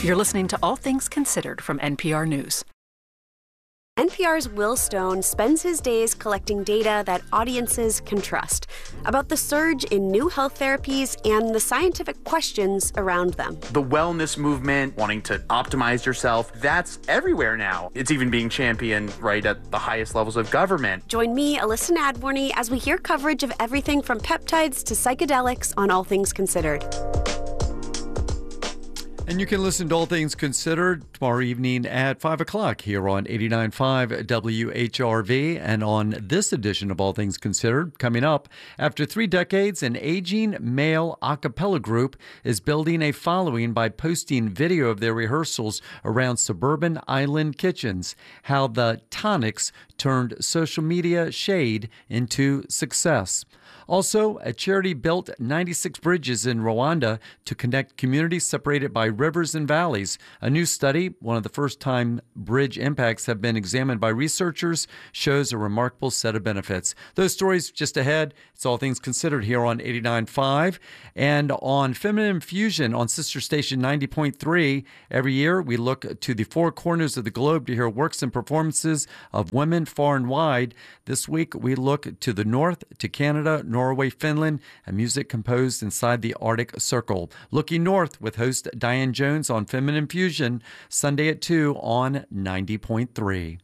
You're listening to All Things Considered from NPR News. NPR's Will Stone spends his days collecting data that audiences can trust about the surge in new health therapies and the scientific questions around them. The wellness movement, wanting to optimize yourself, that's everywhere now. It's even being championed right at the highest levels of government. Join me, Alyssa Nadworny, as we hear coverage of everything from peptides to psychedelics on All Things Considered. And you can listen to All Things Considered tomorrow evening at 5 o'clock here on 89.5 WHRV. And on this edition of All Things Considered, coming up, after 3 decades, an aging male a cappella group is building a following by posting video of their rehearsals around suburban island kitchens. How the Tonics turned social media shade into success. Also, a charity built 96 bridges in Rwanda to connect communities separated by rivers and valleys. A new study, one of the first time bridge impacts have been examined by researchers, shows a remarkable set of benefits. Those stories just ahead. It's All Things Considered here on 89.5 and on Feminine Fusion on Sister Station 90.3. Every year, we look to the 4 corners of the globe to hear works and performances of women far and wide. This week, we look to the north, to Canada, Norway, Finland, and music composed inside the Arctic Circle. Looking north with host Diane Jones on Feminine Fusion, Sunday at 2 on 90.3.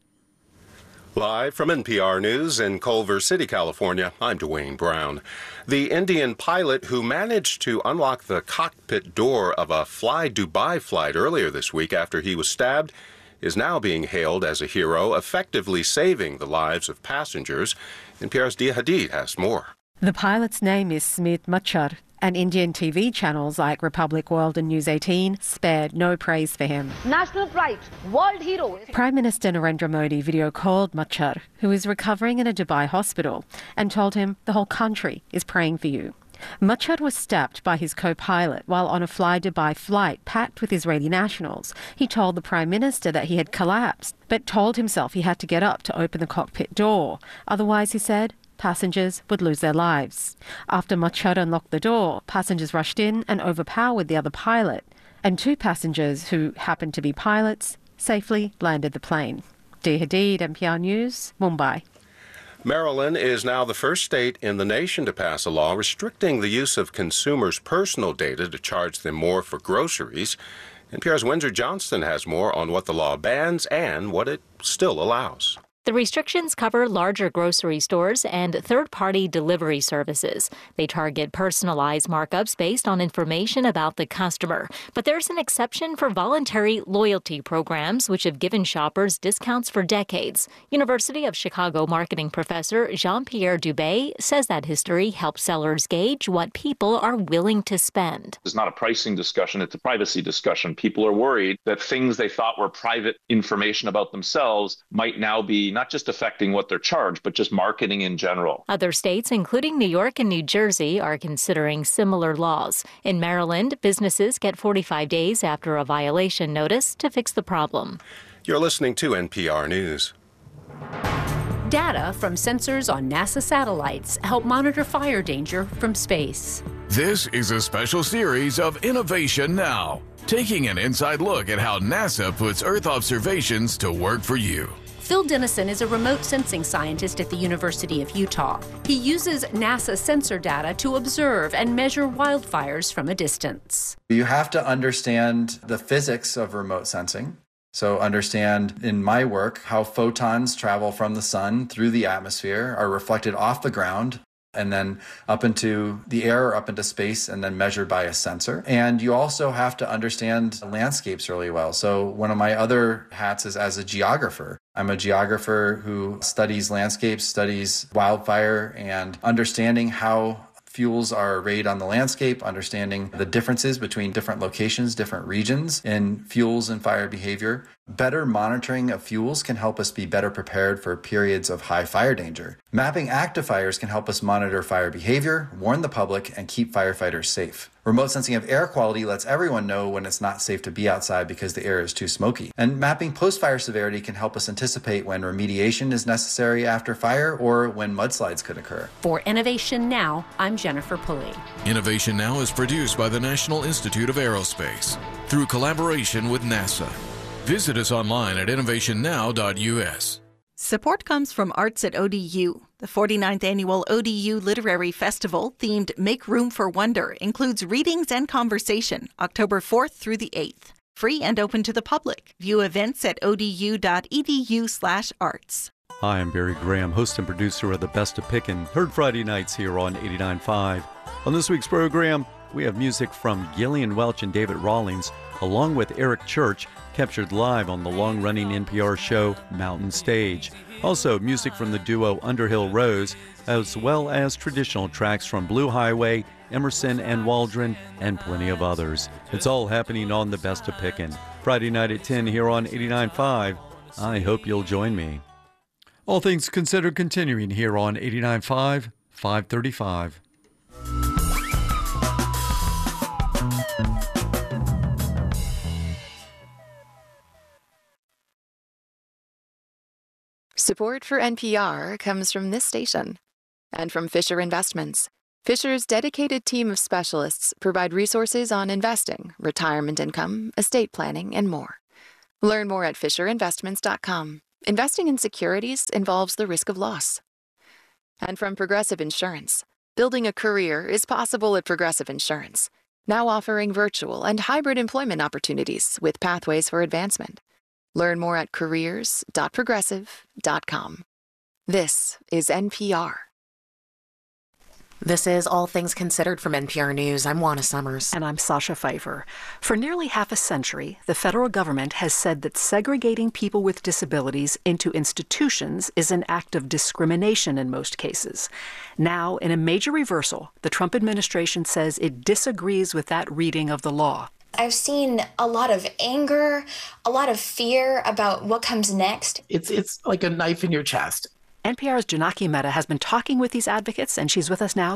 Live from NPR News in Culver City, California, I'm Dwayne Brown. The Indian pilot who managed to unlock the cockpit door of a Fly Dubai flight earlier this week after he was stabbed is now being hailed as a hero, effectively saving the lives of passengers. NPR's Dia Hadid has more. The pilot's name is Smit Machar, and Indian TV channels like Republic World and News 18 spared no praise for him. National pride, world hero. Prime Minister Narendra Modi video called Machar, who is recovering in a Dubai hospital, and told him the whole country is praying for you. Machar was stabbed by his co-pilot while on a Fly Dubai flight packed with Israeli nationals. He told the Prime Minister that he had collapsed, but told himself he had to get up to open the cockpit door. Otherwise, he said, passengers would lose their lives. After Machar unlocked the door, passengers rushed in and overpowered the other pilot, and 2 passengers who happened to be pilots safely landed the plane. Dia Hadid, NPR News, Mumbai. Maryland is now the first state in the nation to pass a law restricting the use of consumers' personal data to charge them more for groceries. NPR's Windsor Johnston has more on what the law bans and what it still allows. The restrictions cover larger grocery stores and third-party delivery services. They target personalized markups based on information about the customer. But there's an exception for voluntary loyalty programs, which have given shoppers discounts for decades. University of Chicago marketing professor Jean-Pierre Dubé says that history helps sellers gauge what people are willing to spend. It's not a pricing discussion, it's a privacy discussion. People are worried that things they thought were private information about themselves might now be not just affecting what they're charged, but just marketing in general. Other states, including New York and New Jersey, are considering similar laws. In Maryland, businesses get 45 days after a violation notice to fix the problem. You're listening to NPR News. Data from sensors on NASA satellites help monitor fire danger from space. This is a special series of Innovation Now, taking an inside look at how NASA puts Earth observations to work for you. Phil Dennison is a remote sensing scientist at the University of Utah. He uses NASA sensor data to observe and measure wildfires from a distance. You have to understand the physics of remote sensing. So understand, in my work, how photons travel from the sun through the atmosphere, are reflected off the ground, and then up into the air or up into space and then measured by a sensor. And you also have to understand landscapes really well. So one of my other hats is as a geographer. I'm a geographer who studies landscapes, studies wildfire, and understanding how fuels are arrayed on the landscape, understanding the differences between different locations, different regions in fuels and fire behavior. Better monitoring of fuels can help us be better prepared for periods of high fire danger. Mapping active fires can help us monitor fire behavior, warn the public, and keep firefighters safe. Remote sensing of air quality lets everyone know when it's not safe to be outside because the air is too smoky. And mapping post-fire severity can help us anticipate when remediation is necessary after fire or when mudslides could occur. For Innovation Now, I'm Jennifer Pulley. Innovation Now is produced by the National Institute of Aerospace through collaboration with NASA. Visit us online at innovationnow.us. Support comes from Arts at ODU. The 49th Annual ODU Literary Festival, themed Make Room for Wonder, includes readings and conversation, October 4th through the 8th. Free and open to the public. View events at odu.edu/arts. Hi, I'm Barry Graham, host and producer of The Best of Pickin', heard Friday nights here on 89.5. On this week's program, we have music from Gillian Welch and David Rawlings, along with Eric Church, captured live on the long-running NPR show Mountain Stage. Also, music from the duo Underhill Rose, as well as traditional tracks from Blue Highway, Emerson and Waldron, and plenty of others. It's all happening on The Best of Pickin', Friday night at 10 here on 89.5. I hope you'll join me. All Things Considered continuing here on 89.5, 535. Support for NPR comes from this station and from Fisher Investments. Fisher's dedicated team of specialists provide resources on investing, retirement income, estate planning, and more. Learn more at FisherInvestments.com. Investing in securities involves the risk of loss. And from Progressive Insurance. Building a career is possible at Progressive Insurance, now offering virtual and hybrid employment opportunities with pathways for advancement. Learn more at careers.progressive.com. This is NPR. This is All Things Considered from NPR News. I'm Juana Summers. And I'm Sasha Pfeiffer. For nearly half a century, the federal government has said that segregating people with disabilities into institutions is an act of discrimination in most cases. Now, in a major reversal, the Trump administration says it disagrees with that reading of the law. I've seen a lot of anger, a lot of fear about what comes next. It's like a knife in your chest. NPR's Janaki Mehta has been talking with these advocates, and she's with us now